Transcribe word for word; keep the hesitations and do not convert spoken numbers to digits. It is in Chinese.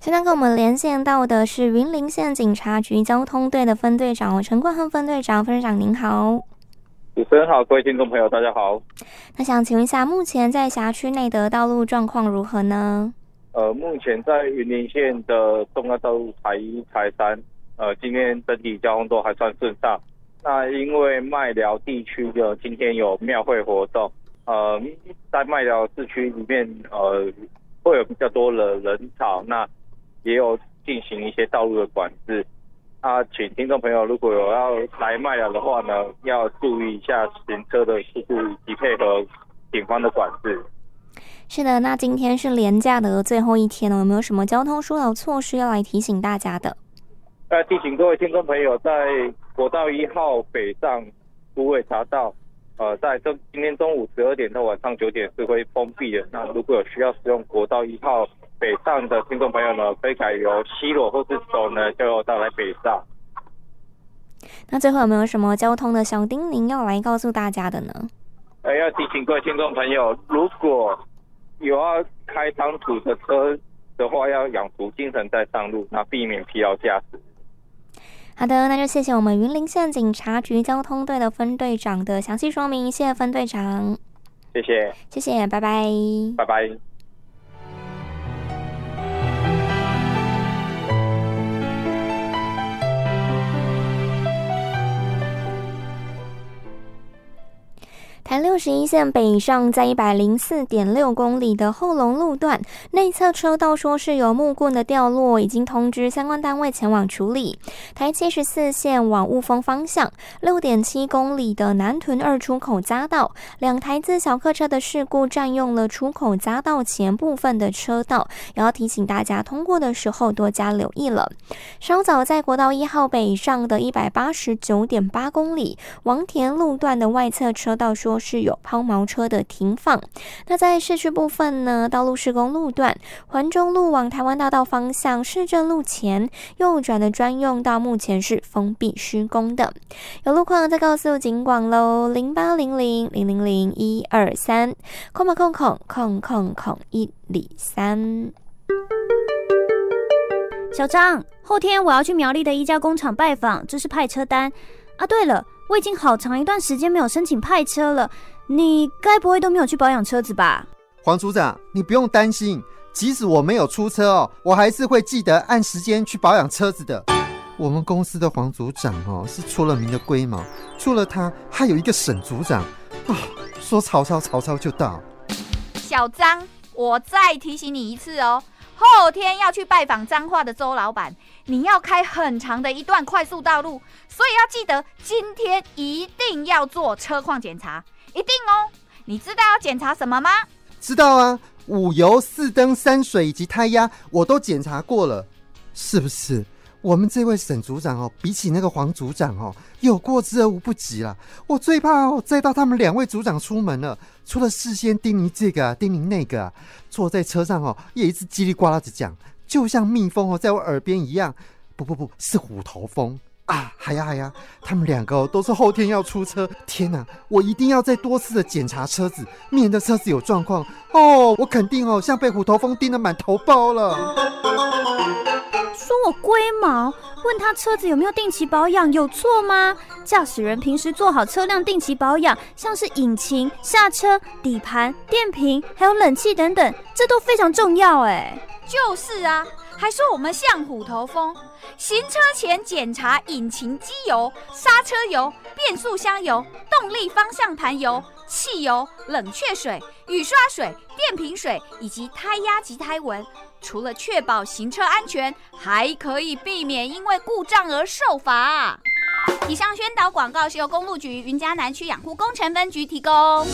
现在跟我们连线到的是云林县警察局交通队的分队长陈冠亨分队长，分队长您好。 主持人好，各位听众朋友大家好。 那想请问一下，目前在辖区内的道路状况如何呢？ 呃，目前在云林县的重要道路台一、台三，呃，今天整体交通都还算顺畅。那因为麦寮地区的今天有庙会活动，呃，在麦寮市区里面，呃，会有比较多的人潮，那也有进行一些道路的管制。啊，请听众朋友如果有要来麦寮的话呢，要注意一下行车的速度以及配合警方的管制。 是的，那今天是连假的最后一天了，有没有什么交通疏导措施要来提醒大家的？ 那提醒各位听众朋友，在国道一号北上虎尾匝道，呃，在这今天中午十二点到晚上九点是会封闭的。那如果有需要使用国道一号北上的听众朋友呢，可以改由西螺或是走呢交流道来北上。 那最后有没有什么交通的小叮咛要来告诉大家的呢？ 呃，要提醒各位听众朋友，如果有要开长途的车的话，要养足精神再上路，那避免疲劳驾驶。 好的，那就谢谢我们云林县警察局交通队的分队长的详细说明，谢谢分队长。 谢谢， 谢谢，拜拜， 拜拜。 台六十一线北上，在一百零四点六公里的后龙路段内侧车道说是有木棍的掉落，已经通知相关单位前往处理。台七十四线往雾峰方向六点七公里的南屯二出口匝道，两台自小客车的事故占用了出口匝道前部分的车道，也要提醒大家通过的时候多加留意了。稍早在国道一号北上的一百八十九点八公里王田路段的外侧车道说是有抛锚车的停放。那在市区部分呢，道路施工路段环中路往台湾大道方向市政路前右转的专用道目前是封闭施工的。有路况再告诉警广喽，零八零零零零零一二三空吧空空空空空一里三。 小张，后天我要去苗栗的一家工厂拜访，这是派车单啊。对了，我已经好长一段时间没有申请派车了，你该不会都没有去保养车子吧？ 黄组长，你不用担心，即使我没有出车哦，我还是会记得按时间去保养车子的。我们公司的黄组长哦，是出了名的龟毛，除了他，还有一个沈组长啊，说曹操，曹操就到。 小张，我再提醒你一次哦，后天要去拜访彰化的周老板，你要开很长的一段快速道路，所以要记得今天一定要做车况检查，一定哦。你知道要检查什么吗？ 知道啊，五油、四灯、三水以及胎压我都检查过了，是不是？我们这位沈组长哦，比起那个黄组长哦，有过之而无不及啦。我最怕哦，再到他们两位组长出门了，除了事先叮咛这个啊，叮咛那个啊，坐在车上哦，也一直叽里呱啦的讲，就像蜜蜂哦，在我耳边一样。不不不，是虎头蜂啊！嗨呀嗨呀，他们两个哦，都是后天要出车。天哪，我一定要再多次的检查车子，免得车子有状况哦。我肯定哦，像被虎头蜂叮得满头包了。 说我龟毛，问他车子有没有定期保养，有错吗？驾驶人平时做好车辆定期保养，像是引擎、刹车、底盘、电瓶，还有冷气等等，这都非常重要哎。 就是啊，还说我们像虎头蜂，行车前检查引擎机油、刹车油、变速箱油、动力方向盘油、汽油、冷却水、雨刷水、电瓶水以及胎压及胎纹。除了确保行车安全，还可以避免因为故障而受罚。以上宣导广告是由公路局云嘉南区养护工程分局提供。